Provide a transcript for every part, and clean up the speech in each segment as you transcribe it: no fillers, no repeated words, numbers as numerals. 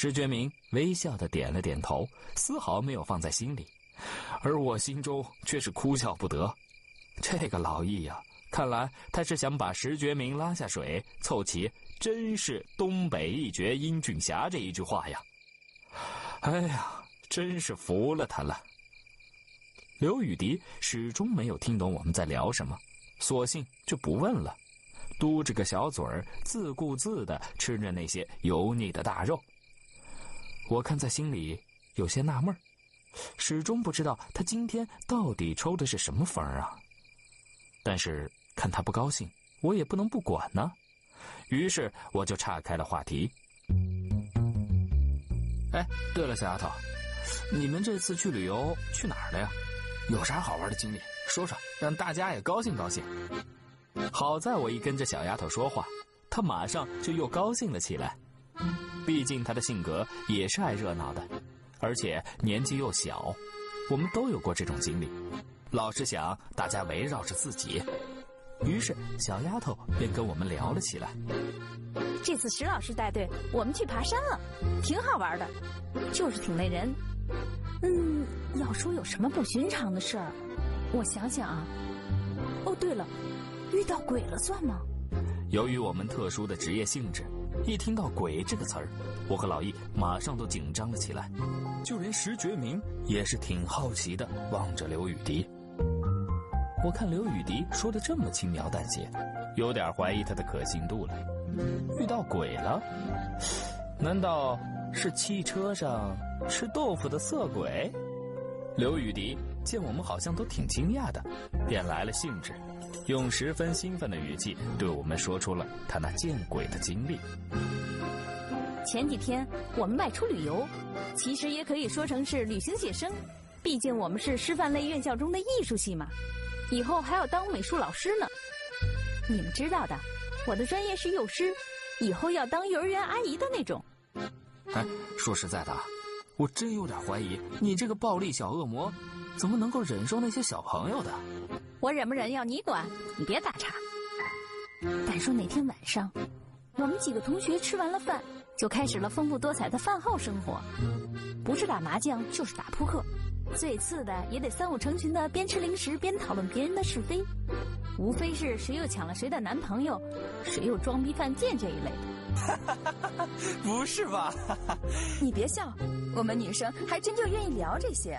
石觉明微笑地点了点头，丝毫没有放在心里，而我心中却是哭笑不得。这个老易呀，看来他是想把石觉明拉下水，凑齐真是东北一绝英俊侠这一句话呀。哎呀，真是服了他了。刘雨迪始终没有听懂我们在聊什么，索性就不问了，嘟着个小嘴儿，自顾自地吃着那些油腻的大肉。我看在心里有些纳闷，始终不知道他今天到底抽的是什么风啊。但是看他不高兴，我也不能不管呢。于是我就岔开了话题。哎，对了，小丫头，你们这次去旅游去哪儿了呀？有啥好玩的经历说说，让大家也高兴高兴。好在我一跟着小丫头说话，她马上就又高兴了起来。毕竟她的性格也是爱热闹的，而且年纪又小，我们都有过这种经历，老是想大家围绕着自己。于是小丫头便跟我们聊了起来。 这次石老师带队我们去爬山了，挺好玩的，就是挺累人。要说有什么不寻常的事儿，我想想啊。哦，对了，遇到鬼了算吗？ 由于我们特殊的职业性质，一听到鬼这个词儿，我和老易马上都紧张了起来，就连石觉明也是挺好奇的望着刘雨迪。我看刘雨迪说的这么轻描淡写，有点怀疑他的可信度了。遇到鬼了？难道是汽车上吃豆腐的色鬼？刘雨迪见我们好像都挺惊讶的，便来了兴致，用十分兴奋的语气对我们说出了他那见鬼的经历。 前几天我们外出旅游，其实也可以说成是旅行写生，毕竟我们是师范类院校中的艺术系嘛，以后还要当美术老师呢。你们知道的，我的专业是幼师，以后要当幼儿园阿姨的那种。 哎，说实在的，我真有点怀疑你这个暴力小恶魔怎么能够忍受那些小朋友的。 我忍不忍要你管，你别打岔。但说那天晚上，我们几个同学吃完了饭，就开始了丰富多彩的饭后生活，不是打麻将就是打扑克，最次的也得三五成群的边吃零食边讨论别人的是非，无非是谁又抢了谁的男朋友，谁又装逼犯贱这一类的。 不是吧？ 你别笑，我们女生还真就愿意聊这些。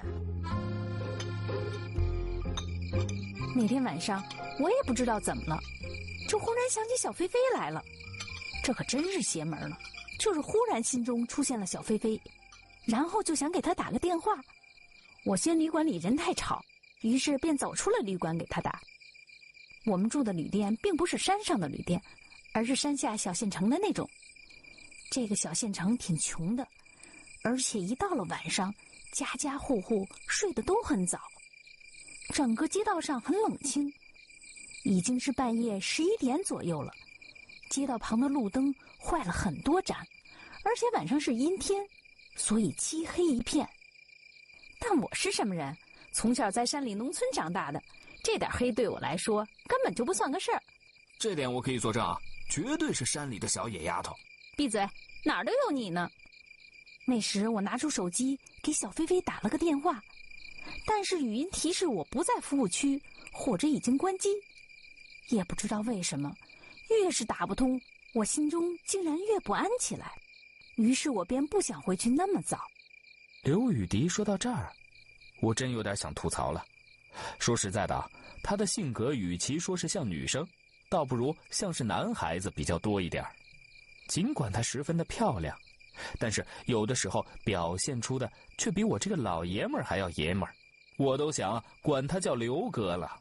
那天晚上我也不知道怎么了，就忽然想起小菲菲来了，这可真是邪门了，就是忽然心中出现了小菲菲，然后就想给她打个电话。我嫌旅馆里人太吵，于是便走出了旅馆给她打。我们住的旅店并不是山上的旅店，而是山下小县城的那种。这个小县城挺穷的，而且一到了晚上，家家户户睡得都很早，整个街道上很冷清，已经是半夜11点左右了。街道旁的路灯坏了很多盏，而且晚上是阴天，所以漆黑一片。但我是什么人？从小在山里农村长大的，这点黑对我来说根本就不算个事儿。 这点我可以作证啊，绝对是山里的小野丫头。 闭嘴，哪儿都有你呢。那时我拿出手机给小菲菲打了个电话，但是语音提示我不在服务区，或者已经关机。也不知道为什么，越是打不通，我心中竟然越不安起来。于是我便不想回去那么早。 刘雨迪说到这儿，我真有点想吐槽了。说实在的，她的性格与其说是像女生，倒不如像是男孩子比较多一点。尽管她十分的漂亮，但是有的时候表现出的却比我这个老爷们儿还要爷们儿，我都想管她叫刘哥了。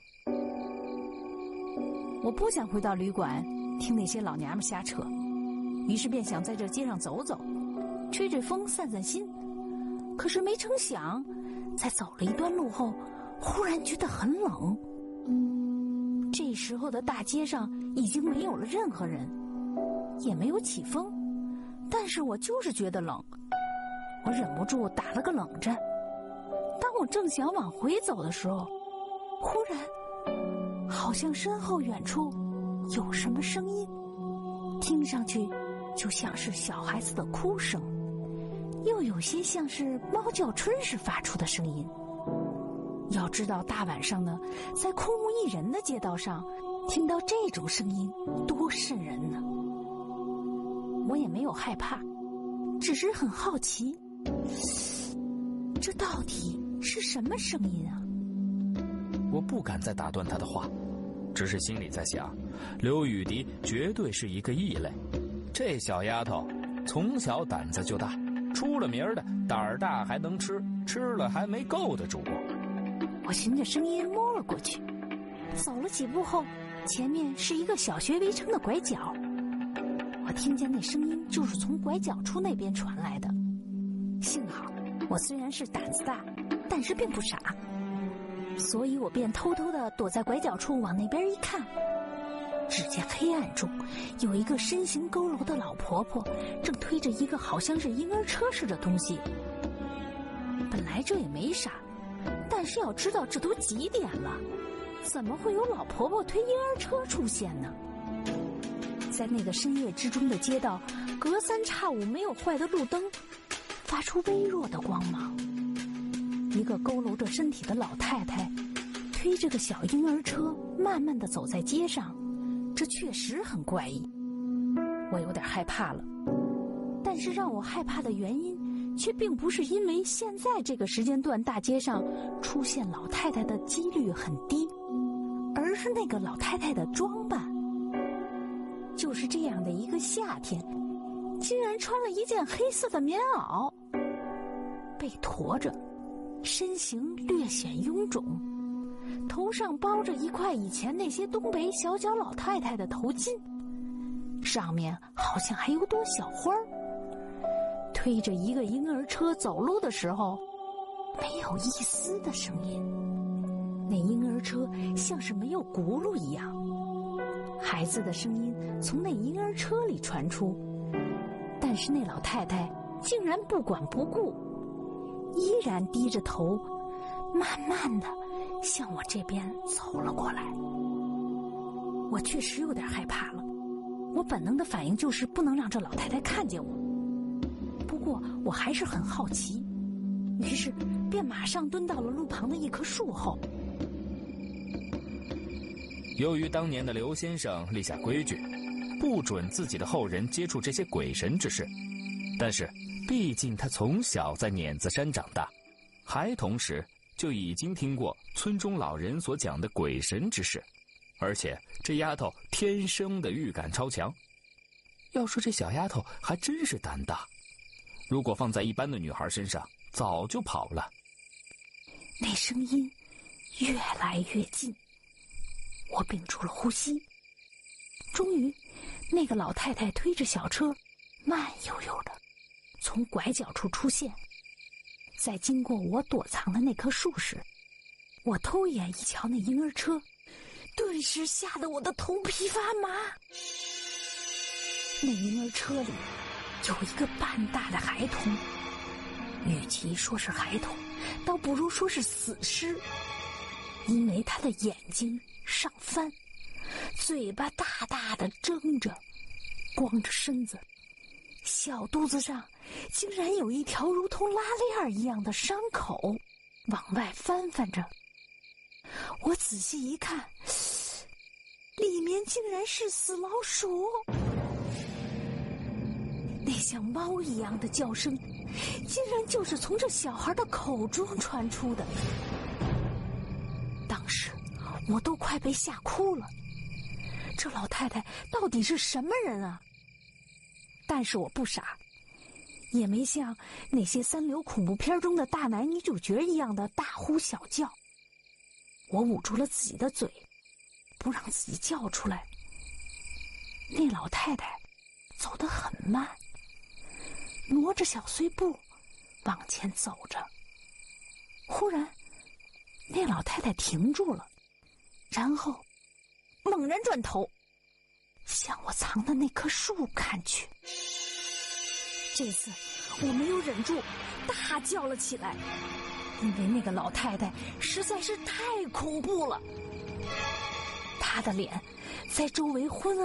我不想回到旅馆听那些老娘们瞎扯，于是便想在这街上走走，吹吹风散散心。可是没成想，在走了一段路后，忽然觉得很冷。这时候的大街上已经没有了任何人，也没有起风，但是我就是觉得冷，我忍不住打了个冷战。当我正想往回走的时候，忽然好像身后远处有什么声音，听上去就像是小孩子的哭声， 又有些像是猫叫春时发出的声音。要知道大晚上的，在空无一人的街道上听到这种声音多瘆人呢。我也没有害怕，只是很好奇，这到底是什么声音啊？ 我不敢再打断他的话，只是心里在想，刘雨迪绝对是一个异类。这小丫头从小胆子就大，出了名的胆儿大还能吃，吃了还没够的主。 我循着声音摸了过去，走了几步后，前面是一个小学围城的拐角。我听见那声音就是从拐角处那边传来的。幸好我虽然是胆子大，但是并不傻，所以我便偷偷地躲在拐角处往那边一看。只见黑暗中有一个身形佝偻的老婆婆，正推着一个好像是婴儿车似的东西。本来这也没啥，但是要知道这都几点了，怎么会有老婆婆推婴儿车出现呢？在那个深夜之中的街道，隔三差五没有坏的路灯发出微弱的光芒。一个佝偻着身体的老太太推着个小婴儿车慢慢地走在街上，这确实很怪异。我有点害怕了，但是让我害怕的原因却并不是因为现在这个时间段大街上出现老太太的几率很低，而是那个老太太的装扮。就是这样的一个夏天，竟然穿了一件黑色的棉袄，背驮着，身形略显臃肿，头上包着一块以前那些东北小脚老太太的头巾，上面好像还有朵小花儿。推着一个婴儿车走路的时候，没有一丝的声音，那婴儿车像是没有轱辘一样。孩子的声音从那婴儿车里传出，但是那老太太竟然不管不顾，依然低着头，慢慢的向我这边走了过来。我确实有点害怕了，我本能的反应就是不能让这老太太看见我。不过我还是很好奇，于是便马上蹲到了路旁的一棵树后。 由于当年的刘先生立下规矩，不准自己的后人接触这些鬼神之事，但是毕竟他从小在碾子山长大，孩童时就已经听过村中老人所讲的鬼神之事，而且这丫头天生的预感超强。要说这小丫头还真是胆大，如果放在一般的女孩身上，早就跑了。 那声音越来越近，我屏住了呼吸。终于，那个老太太推着小车，慢悠悠的从拐角处出现。在经过我躲藏的那棵树时，我偷眼一瞧那婴儿车，顿时吓得我的头皮发麻。那婴儿车里有一个半大的孩童，与其说是孩童，倒不如说是死尸，因为他的眼睛上翻，嘴巴大大的睁着，光着身子，小肚子上竟然有一条如同拉链一样的伤口往外翻翻着。我仔细一看，里面竟然是死老鼠。那像猫一样的叫声竟然就是从这小孩的口中传出的。当时我都快被吓哭了，这老太太到底是什么人啊？但是我不傻，也没像那些三流恐怖片中的大男女主角一样的大呼小叫。我捂住了自己的嘴，不让自己叫出来。那老太太走得很慢，挪着小碎步往前走着。忽然那老太太停住了，然后猛然转头向我藏的那棵树看去。这次我没有忍住，大叫了起来，因为那个老太太实在是太恐怖了。她的脸在周围昏暗